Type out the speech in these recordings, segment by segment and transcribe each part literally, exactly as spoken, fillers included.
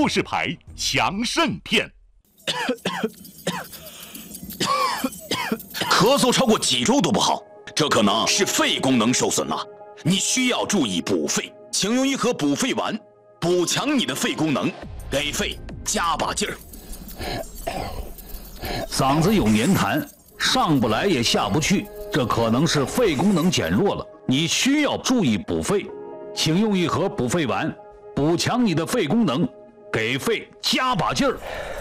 洛士牌强肾片。 咳嗽超过几周都不好，这可能是肺功能受损了，你需要注意补肺，请用一盒补肺丸，补强你的肺功能，给肺加把劲儿。 嗓子有黏痰，上不来也下不去，这可能是肺功能减弱了，你需要注意补肺，请用一盒补肺丸，补强你的肺功能，给肺加把劲儿。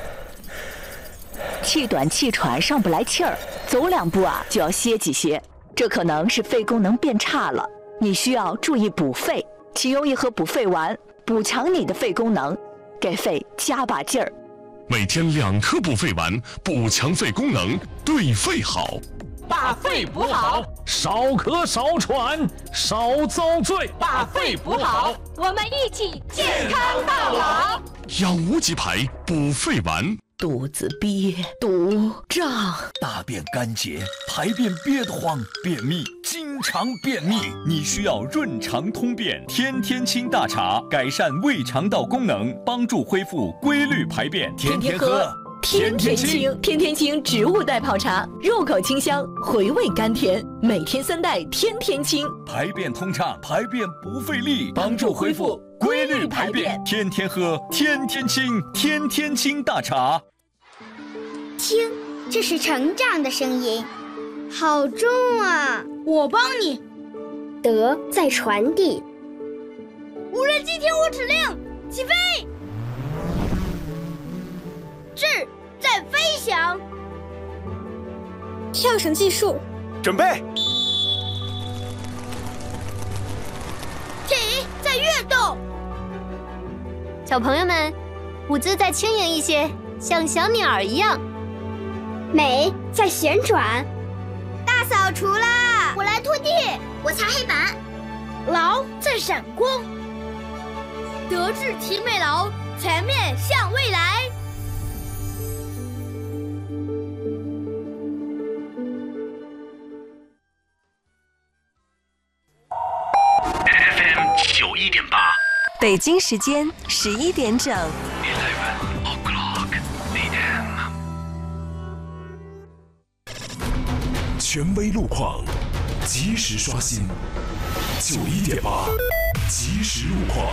气短气喘上不来气儿，走两步啊就要歇几歇，这可能是肺功能变差了，你需要注意补肺，请用一盒补肺丸，补强你的肺功能，给肺加把劲儿。 每天两颗补肺丸，补强肺功能，对肺好。 把肺补好， 少咳少喘少遭罪。 把肺补好， 我们一起健康到老。 养无极牌补肺丸。 肚子憋、肚胀， 大便干结，排便憋得慌，便秘，经常便秘，你需要润肠通便天天清大茶，改善胃肠道功能，帮助恢复规律排便。天天喝， 天天清，天天清植物代泡茶，入口清香，回味甘甜，每天三袋，天天清， 排便通畅，排便不费力，帮助恢复规律排便。天天喝，天天清，天天清大茶。 听，这是成长的声音，好重啊！ 我帮你。 德在传递。 无人机听我指令，起飞。智在飞翔。 跳绳技术， 准备。 体在跃动。 小朋友们，舞姿再轻盈一些，像小鸟儿一样。 美在旋转。 大扫除啦！ 我来拖地，我擦黑板。 劳在闪光。德智体美劳，全面向未来。 F M 九一点八， 北京时间十一点整。 权威路况，及时刷新。九一点八，即时路况。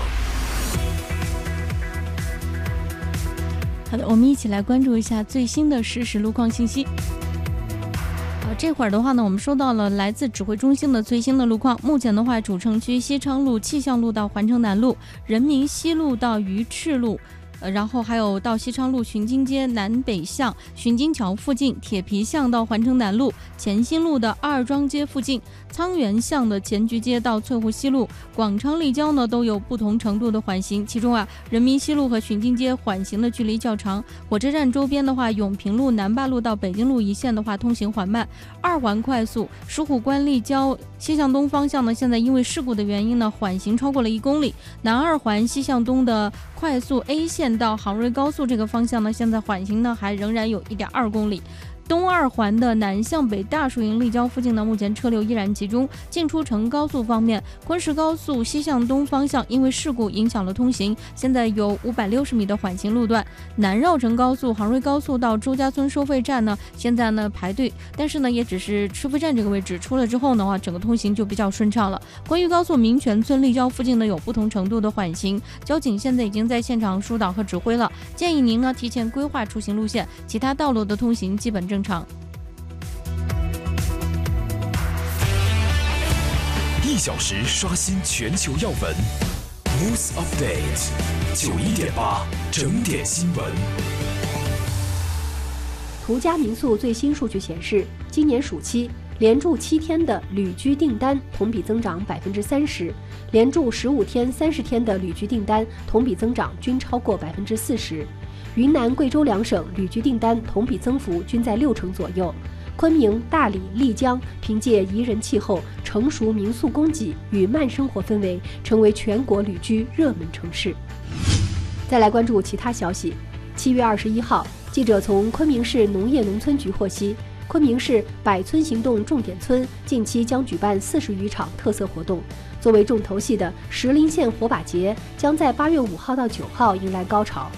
好的，我们一起来关注一下最新的实时路况信息。呃，这会儿的话呢，我们收到了来自指挥中心的最新的路况。目前的话，主城区西昌路气象路到环城南路、人民西路到鱼翅路。呃，然后还有到西昌路巡经街南北向、巡经桥附近、铁皮巷到环城南路、前新路的二庄街附近、沧源巷的前局街到翠湖西路、广昌立交呢都有不同程度的缓行。其中啊，人民西路和巡经街缓行的距离较长。火车站周边的话，永平路、南坝路到北京路一线的话通行缓慢。二环快速石虎关立交西向东方向呢，现在因为事故的原因呢，缓行超过了一公里。南二环西向东的快速 A 线到杭瑞高速这个方向呢，现在缓行呢还仍然有一点二公里。东二环的南向北大树营立交附近呢，目前车流依然集中。进出城高速方面，昆石高速西向东方向因为事故影响了通行，现在有五百六十米的缓行路段。南绕城高速杭瑞高速到周家村收费站呢，现在呢排队，但是呢也只是收费站这个位置出了之后的话，整个通行就比较顺畅了。关于高速民权村立交附近呢有不同程度的缓行，交警现在已经在现场疏导和指挥了，建议您呢提前规划出行路线，其他道路的通行基本正常。 一小时刷新全球要闻 ，News Update， 九一点八整点新闻。 途家民宿最新数据显示，今年暑期连住七天的旅居订单同比增长百分之三十，连住十五天、三十天的旅居订单同比增长均超过百分之四十。云南、贵州两省旅居订单同比增幅均在六成左右。昆明、大理、丽江凭借宜人气候、成熟民宿供给与慢生活氛围，成为全国旅居热门城市。再来关注其他消息。七月二十一号，记者从昆明市农业农村局获悉，昆明市百村行动重点村近期将举办四十余场特色活动。作为重头戏的石林县火把节将在八月五号到九号迎来高潮。